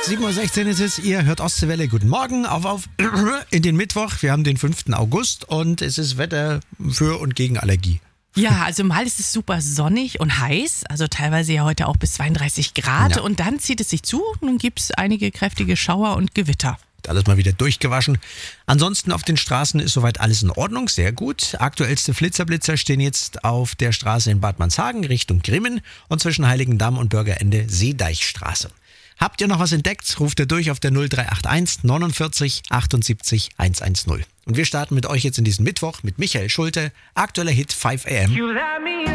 7:16 Uhr ist es, ihr hört Ostseewelle. Guten Morgen, auf in den Mittwoch. Wir haben den 5. August und es ist Wetter für und gegen Allergie. Ja, also mal ist es super sonnig und heiß, also teilweise ja heute auch bis 32 Grad Ja. und dann zieht es sich zu und dann gibt es einige kräftige Schauer und Gewitter. Alles mal wieder durchgewaschen. Ansonsten auf den Straßen ist soweit alles in Ordnung, sehr gut. Aktuellste Flitzer stehen jetzt auf der Straße in Bad Manshagen Richtung Grimmen und zwischen Heiligendamm und Bürgerende Seedeichstraße. Habt ihr noch was entdeckt, ruft ihr durch auf der 0381 49 78 110. Und wir starten mit euch jetzt in diesen Mittwoch mit Michael Schulte, aktueller Hit 5 AM.